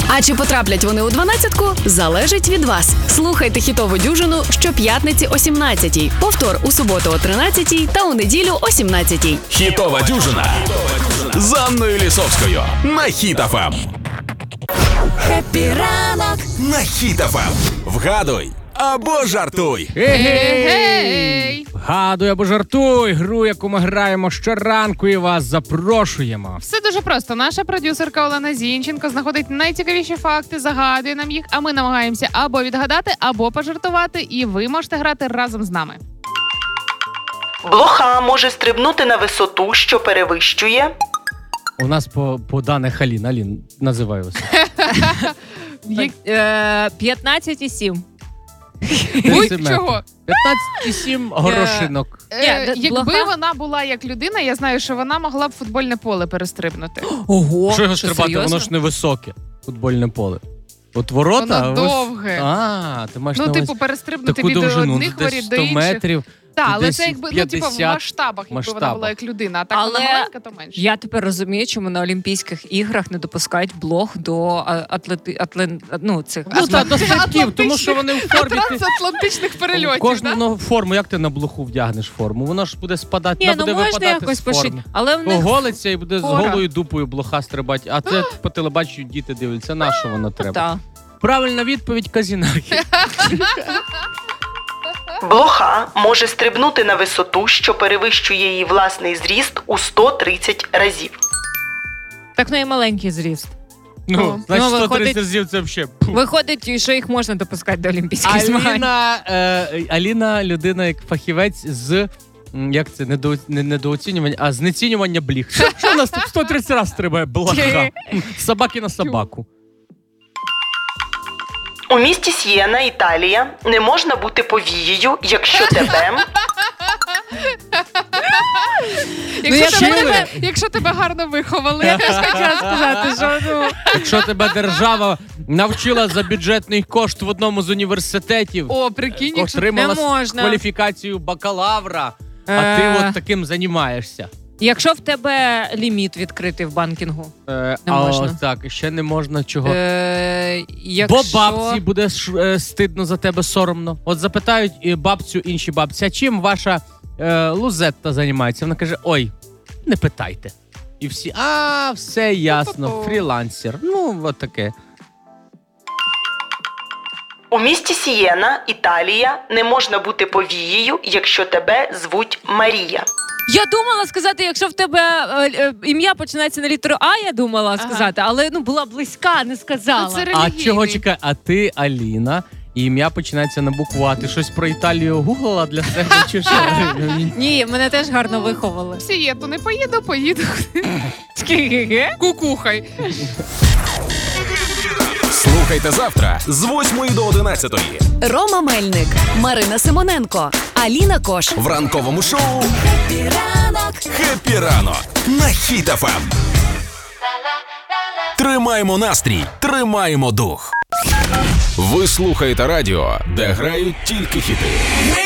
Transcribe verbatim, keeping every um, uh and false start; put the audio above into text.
А чи потраплять вони у дванадцятку, залежить від вас. Слухайте хітову дюжину щоп'ятниці о сімнадцятій, повтор у суботу о тринадцятій та у неділю о сімнадцятій. Хітова дюжина з Анною Лісовською на Хіт еф ем. Хеппі ранок На Хіт еф ем. Вгадуй або жартуй. Гей! Вгадуй або жартуй. Гру, яку ми граємо щоранку, і вас запрошуємо. Все дуже просто. Наша продюсерка Олена Зінченко знаходить найцікавіші факти, загадує нам їх, а ми намагаємося або відгадати, або пожартувати, і ви можете грати разом з нами. Блоха може стрибнути на висоту, що перевищує. У нас по, по даних Алін. Алін, називай вас. Як- п'ятнадцять і сім. Будь-чого. п'ятнадцять і сім горошинок. Е, Ні, де- Якби блоха? вона була як людина, я знаю, що вона могла б футбольне поле перестрибнути. Ого, Що його стрибати? Воно ж не високе. Футбольне поле. От ворота... Воно ось- довге. А, ти маєш Ну, на увазі типу, перестрибнути таку від довжину, одних десь воріт до сто інших. метрів. Так, але десь це якби, ну, типу, в п'ятдесят масштабах, якби вона масштабах. була як людина. А так Але вона маленька, то менше. Я тепер розумію, чому на Олімпійських іграх не допускають блох до а, атлети, атлен, ну, цих Ну, так, до Атлантичних- стрибків, тому що вони в формі... ти- Трансатлантичних перельотів, Кожну так? ну, форму, як ти на блоху вдягнеш форму? Воно ж буде спадати, Ні, вона ну буде можна випадати якось з форми. пошити, але в них Оголиться і буде з Фора. голою дупою блоха стрибати, а це по телебаченню діти дивляться, на що воно треба? та. Правильна відповідь – казінаки. Блоха може стрибнути на висоту, що перевищує її власний зріст у сто тридцять разів. Так, ну і маленький зріст. Ну, значить, Ну, сто виходить- тридцять разів це взагалі. пф. Виходить, що їх можна допускати до Олімпійських змагань. Аліна, е, Аліна – людина як фахівець з, м, як це, недо, не недооцінювання, а знецінювання бліх. Що, що у нас тут сто тридцять разів стрибає блоха? М, з собаки на собаку. У місті Сієна, Італія, не можна бути повією, якщо тебе... Якщо, якщо тебе, ви- тебе, якщо тебе гарно виховали. Я теж хотіла сказати, що ну, Якщо тебе держава навчила за бюджетний кошт в одному з університетів, О, прикинь, якщо... отримала не можна. кваліфікацію бакалавра, а ти Е. от таким займаєшся. якщо в тебе ліміт відкритий в банкінгу, Е, Не а можна. ось так, ще не можна чого. е, якщо... Бо бабці буде ш- е, стидно за тебе, соромно. От запитають і бабцю інші бабці, а чим ваша е, Лузетта займається? Вона каже, ой, не питайте. І всі, а, все ясно, Пу-пу-пу. фрілансер. Ну, от таке. У місті Сієна, Італія, не можна бути повією, якщо тебе звуть Марія. Я думала сказати, якщо в тебе е, е, ім'я починається на літеру А, я думала Ага. сказати, але ну була близька, не сказала. Ну, це А релігійний. чого чекай? А ти Аліна, і ім'я починається на букву А. Ти щось про Італію гуглила для себе чи що? Ні, мене теж гарно виховали. Сієту не поїду, поїду. Скільки? Кукухай. Слухайте завтра з восьмої до одинадцятої Рома Мельник, Марина Симоненко, Аліна Кош. в ранковому шоу Хеппі ранок. «Хеппі ранок» на Хіт еф ем. Тримаємо настрій, тримаємо дух. Ви слухаєте радіо, де грають тільки хіти.